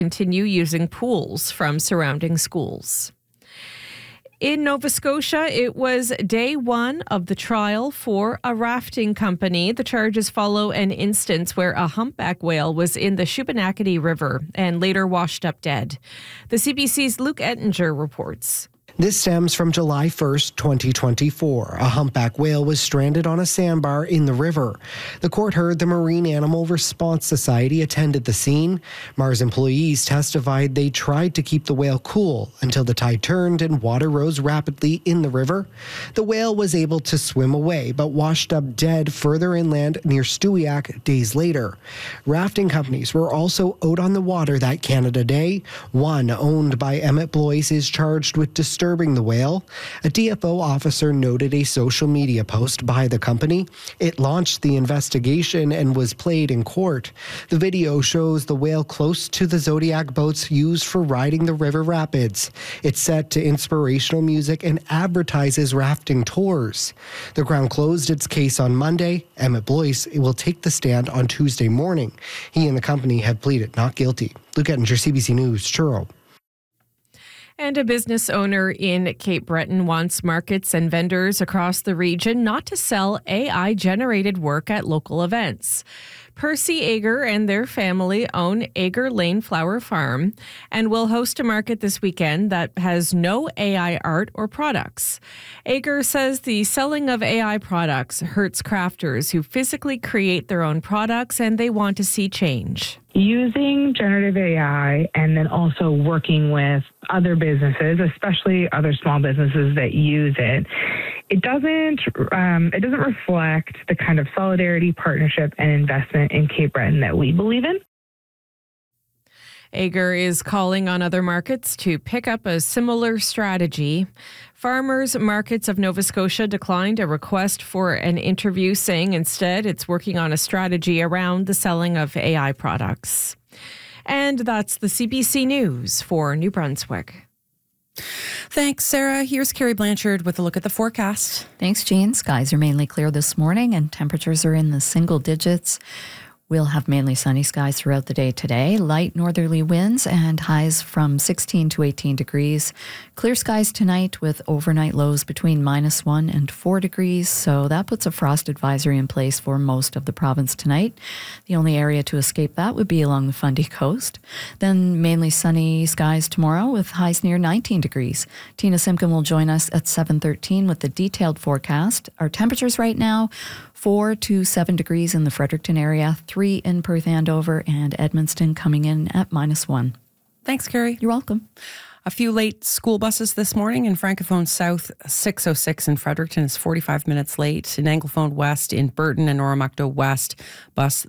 continue using pools from surrounding schools. In Nova Scotia, it was day one of the trial for a rafting company. The charges follow an instance where a humpback whale was in the Shubenacadie River and later washed up dead. The CBC's Luke Ettinger reports. This stems from July 1st, 2024. A humpback whale was stranded on a sandbar in the river. The court heard the Marine Animal Response Society attended the scene. Mars employees testified they tried to keep the whale cool until the tide turned and water rose rapidly in the river. The whale was able to swim away, but washed up dead further inland near Stewiacke days later. Rafting companies were also out on the water that Canada Day. One, owned by Emmett Blois, is charged with disturbing the whale. A DFO officer noted a social media post by the company. It launched the investigation and was played in court. The video shows the whale close to the Zodiac boats used for riding the river rapids. It's set to inspirational music and advertises rafting tours. The Crown closed its case on Monday. Emmett Blois will take the stand on Tuesday morning. He and the company have pleaded not guilty. Luke Ettinger, CBC News, Truro. And a business owner in Cape Breton wants markets and vendors across the region not to sell AI-generated work at local events. Percy Ager and their family own Ager Lane Flower Farm and will host a market this weekend that has no AI art or products. Ager says the selling of AI products hurts crafters who physically create their own products, and they want to see change. Using generative AI and then also working with other businesses, especially other small businesses that use it, it doesn't reflect the kind of solidarity, partnership, and investment in Cape Breton that we believe in. Ager is calling on other markets to pick up a similar strategy. Farmers Markets of Nova Scotia declined a request for an interview, saying instead it's working on a strategy around the selling of AI products. And that's the CBC News for New Brunswick. Thanks, Sarah. Here's Carrie Blanchard with a look at the forecast. Thanks, Jean. Skies are mainly clear this morning and temperatures are in the single digits. We'll have mainly sunny skies throughout the day today. Light northerly winds and highs from 16 to 18 degrees. Clear skies tonight with overnight lows between -1 and 4 degrees. So that puts a frost advisory in place for most of the province tonight. The only area to escape that would be along the Fundy coast. Then mainly sunny skies tomorrow with highs near 19 degrees. Tina Simpkin will join us at 7:13 with the detailed forecast. Our temperatures right now, 4 to 7 degrees in the Fredericton area, 3 in Perth Andover, and Edmundston coming in at -1. Thanks, Carrie. You're welcome. A few late school buses this morning. In Francophone South, 606 in Fredericton is 45 minutes late. In Anglophone West, in Burton and Oromocto West, bus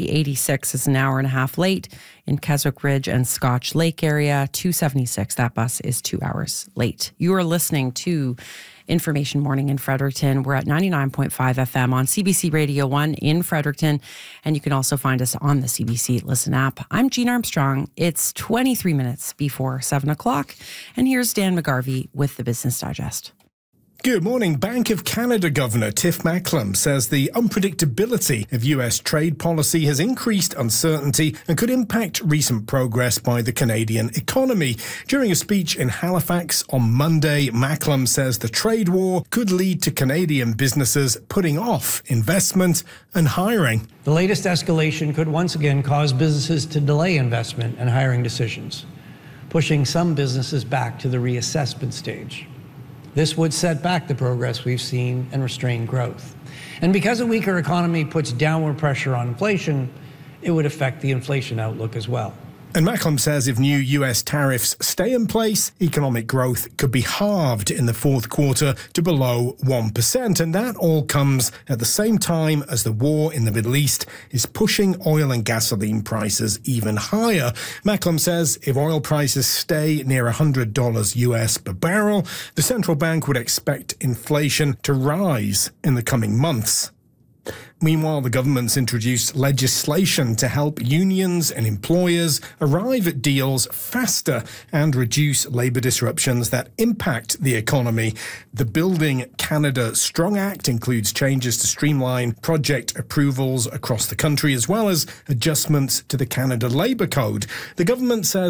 386 is an hour and a half late. In Keswick Ridge and Scotch Lake area, 276, that bus is 2 hours late. You are listening to Information Morning in Fredericton. We're at 99.5 FM on CBC Radio 1 in Fredericton, and you can also find us on the CBC Listen app. I'm Jean Armstrong. It's 23 minutes before 7 o'clock, and here's Dan McGarvey with the Business Digest. Good morning. Bank of Canada Governor Tiff Macklem says the unpredictability of US trade policy has increased uncertainty and could impact recent progress by the Canadian economy. During a speech in Halifax on Monday, Macklem says the trade war could lead to Canadian businesses putting off investment and hiring. The latest escalation could once again cause businesses to delay investment and hiring decisions, pushing some businesses back to the reassessment stage. This would set back the progress we've seen and restrain growth. And because a weaker economy puts downward pressure on inflation, it would affect the inflation outlook as well. And Macklem says if new US tariffs stay in place, economic growth could be halved in the fourth quarter to below 1%. And that all comes at the same time as the war in the Middle East is pushing oil and gasoline prices even higher. Macklem says if oil prices stay near $100 US per barrel, the central bank would expect inflation to rise in the coming months. Meanwhile, the government's introduced legislation to help unions and employers arrive at deals faster and reduce labour disruptions that impact the economy. The Building Canada Strong Act includes changes to streamline project approvals across the country, as well as adjustments to the Canada Labour Code. The government says